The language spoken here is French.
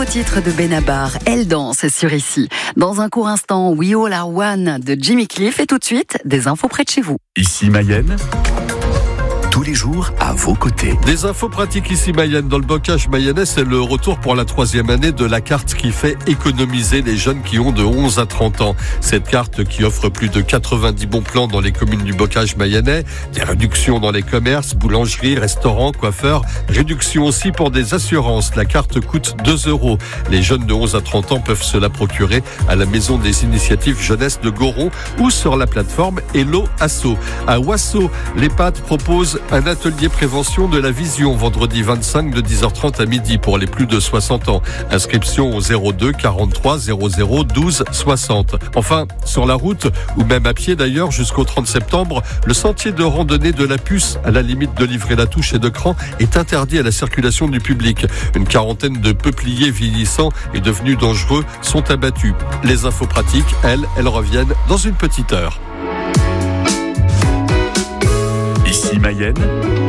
titre de Benabar, Elle danse sur Ici. Dans un court instant, We All Are One de Jimmy Cliff et tout de suite, des infos près de chez vous. Ici Mayenne, tous les jours à vos côtés. Des infos pratiques ici Mayenne. Dans le bocage mayennais, c'est le retour pour la 3e année de la carte qui fait économiser les jeunes qui ont de 11 à 30 ans. Cette carte qui offre plus de 90 bons plans dans les communes du bocage mayennais, des réductions dans les commerces, boulangeries, restaurants, coiffeurs, réduction aussi pour des assurances. La carte coûte 2 €. Les jeunes de 11 à 30 ans peuvent se la procurer à la maison des initiatives jeunesse de Goron ou sur la plateforme Hello Asso. À Wasso, l'EHPAD propose un atelier prévention de la vision vendredi 25 de 10h30 à midi pour les plus de 60 ans. Inscription au 02 43 00 12 60. Enfin, sur la route, ou même à pied d'ailleurs, jusqu'au 30 septembre, le sentier de randonnée de la Puce, à la limite de Livry-la-Touche et de Cran, est interdit à la circulation du public. Une quarantaine de peupliers vieillissants et devenus dangereux sont abattus. Les infos pratiques, elles reviennent dans une petite heure. Ici Mayenne,